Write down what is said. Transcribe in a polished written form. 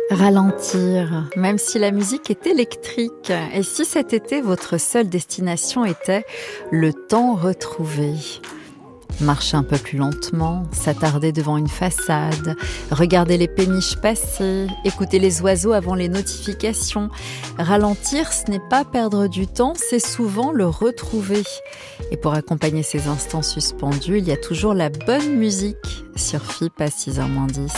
Ralentir, même si la musique est électrique. Et si cet été, votre seule destination était le temps retrouvé? Marcher un peu plus lentement, s'attarder devant une façade, regarder les péniches passer, écouter les oiseaux avant les notifications. Ralentir, ce n'est pas perdre du temps, c'est souvent le retrouver. Et pour accompagner ces instants suspendus, il y a toujours la bonne musique sur FIP à 6h-10.